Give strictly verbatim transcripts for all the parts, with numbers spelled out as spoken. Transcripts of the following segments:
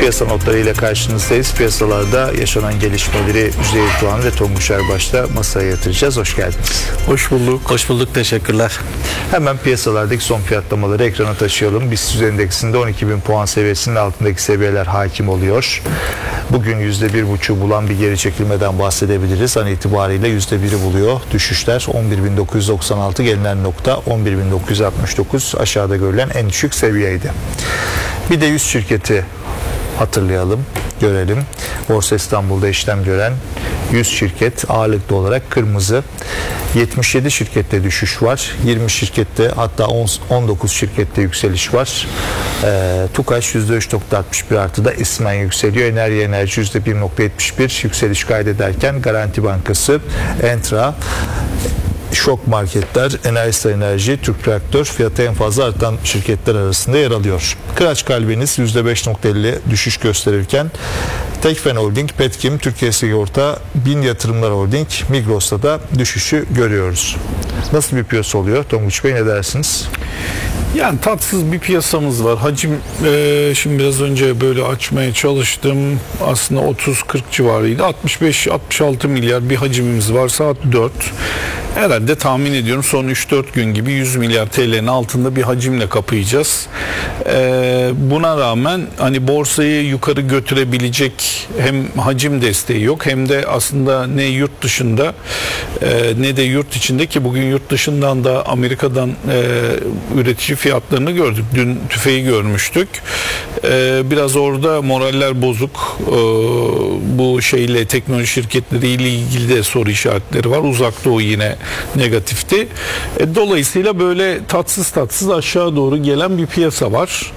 Piyasa notlarıyla karşınızdayız. Piyasalarda yaşanan gelişmeleri Üzeyir Doğan ve Tonguç Erbaş'ta masaya yatıracağız. Hoş geldiniz. Hoş bulduk. Hoş bulduk, teşekkürler. Hemen piyasalardaki son fiyatlamaları ekrana taşıyalım. BIST endeksinde on iki bin puan seviyesinin altındaki seviyeler hakim oluyor. Bugün yüzde bir buçuğu bulan bir geri çekilmeden bahsedebiliriz. An itibariyle yüzde biri buluyor. Düşüşler on bir bin dokuz yüz doksan altı, gelinen nokta on bir bin dokuz yüz altmış dokuz, aşağıda görülen en düşük seviyeydi. Bir de yüz şirketi hatırlayalım, görelim. Borsa İstanbul'da işlem gören yüz şirket ağırlıklı olarak kırmızı. yetmiş yedi şirkette düşüş var. yirmi şirkette, hatta on dokuz şirkette yükseliş var. E, TUKAŞ yüzde üç nokta altmış bir artıda ismen yükseliyor. Enerji Enerji yüzde bir nokta yetmiş bir yükseliş kaydederken Garanti Bankası, Entra, Şok Marketler, Enerjisa Enerji, Türk Traktör fiyatı en fazla artan şirketler arasında yer alıyor. Kıraç Kalbiniz yüzde beş nokta elli düşüş gösterirken Tekfen Holding, Petkim, Türkiye Sigorta, Bin Yatırımlar Holding, Migros'ta da düşüşü görüyoruz. Nasıl bir piyasa oluyor? Tonguç Bey, ne dersiniz? Yani tatsız bir piyasamız var. Hacim e, şimdi biraz önce böyle açmaya çalıştım. Aslında otuz kırk civarıydı. altmış beş altmış altı milyar bir hacimimiz var. Saat dört. Herhalde tahmin ediyorum son üç dört gün gibi yüz milyar T L'nin altında bir hacimle kapayacağız. E, buna rağmen hani borsayı yukarı götürebilecek hem hacim desteği yok, hem de aslında ne yurt dışında e, ne de yurt içinde, ki bugün yurt dışından da Amerika'dan e, üretici fiyatlarını gördük. Dün tüfeği görmüştük. Ee, biraz orada moraller bozuk. Ee, bu şeyle, teknoloji şirketleriyle ilgili de soru işaretleri var. Uzak Doğu yine negatifti. E, dolayısıyla böyle tatsız tatsız aşağı doğru gelen bir piyasa var.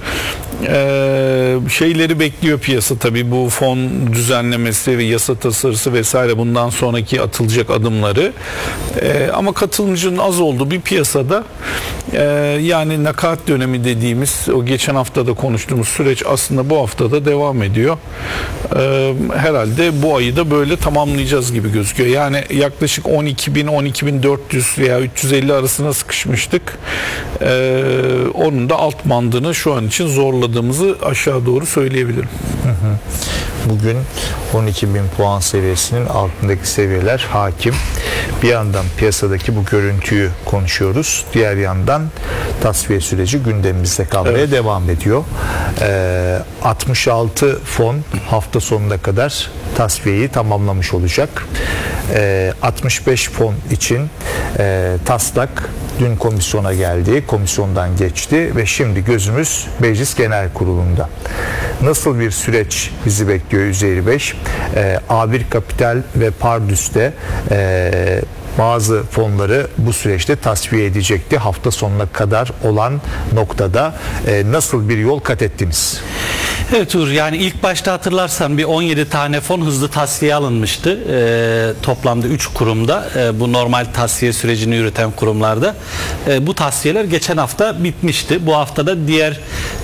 Ee, şeyleri bekliyor piyasa tabii, bu fon düzenlemesi ve yasa tasarısı vesaire, bundan sonraki atılacak adımları. Ee, ama katılımcının az olduğu bir piyasada e, yani nakat dönemi dediğimiz o geçen hafta da konuştuğumuz süreç aslında bu haftada devam ediyor. Ee, herhalde bu ayı da böyle tamamlayacağız gibi gözüküyor. Yani yaklaşık on iki bin on iki bin dört yüz veya üç yüz elli arasına sıkışmıştık. Ee, onun da alt bandını şu an için zorladığımızı aşağı doğru söyleyebilirim. Hı hı. Bugün on iki bin puan seviyesinin altındaki seviyeler hakim. Bir yandan piyasadaki bu görüntüyü konuşuyoruz. Diğer yandan tasfiye süreci gündemimizde kalmaya evet. devam ediyor. Ee, altmış altı fon hafta sonuna kadar tasfiyeyi tamamlamış olacak. Ee, altmış beş fon için e, taslak dün komisyona geldi. Komisyondan geçti ve şimdi gözümüz Meclis Genel Kurulu'nda. Nasıl bir süreç bizi bekliyor Üzeyir Bey? Ee, A bir Kapital ve Pardüs'te e, bazı fonları bu süreçte tasfiye edecekti. Hafta sonuna kadar olan noktada e, nasıl bir yol kat ettiniz? Evet Uğur, yani ilk başta hatırlarsan bir on yedi tane fon hızlı tasfiye alınmıştı. E, toplamda üç kurumda, e, bu normal tasfiye sürecini yürüten kurumlarda. E, bu tasfiyeler geçen hafta bitmişti. Bu haftada diğer